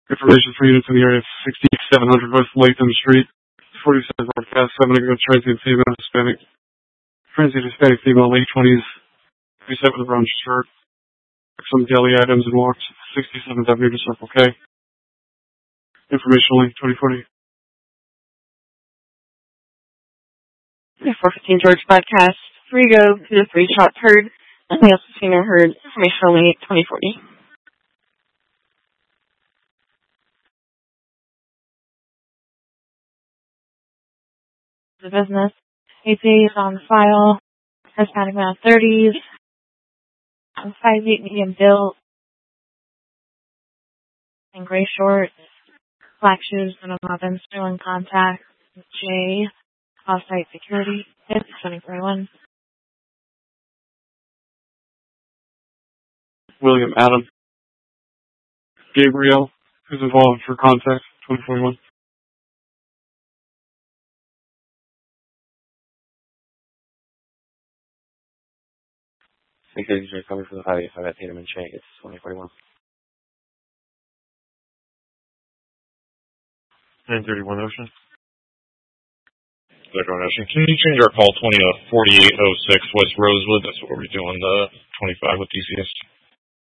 Information for units in the area of 6700 West Latham Street. 47 broadcast, 7 ago, transient female Hispanic. Transient Hispanic female, late 20s. 37 with a brown shirt. Some daily items and walked 67th Avenue to Circle K. Information only, 2040. The 415 George broadcast. 3 go to the 3 shots heard. And the also seen or heard. Information only, 2040. The business. AP is on file. Hispanic male 30s. 5'8", medium built. And gray shorts. Black shoes and 11. Still in contact. J. Off-site security. 2041. William Adam. Gabriel, who's involved for contact, 2041. Securities are coming from the highway 5 at Tatum and Shank. It's 2041. 931 Ocean. Ocean. Can you change our call 20 to 4806 West Rosewood? That's what we're doing, the 25 with DCS.